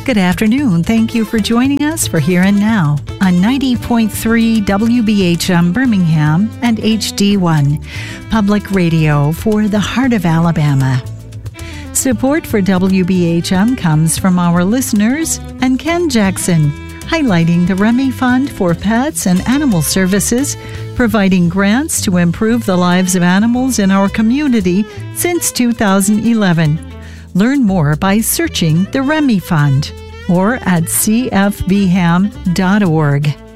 Good afternoon. Thank you for joining us for Here and Now on 90.3 WBHM Birmingham and HD1, public radio for the heart of Alabama. Support for WBHM comes from our listeners and Ken Jackson, highlighting the Remy Fund for Pets and Animal Services, providing grants to improve the lives of animals in our community since 2011. Learn more by searching the Remy Fund or at cfbham.org.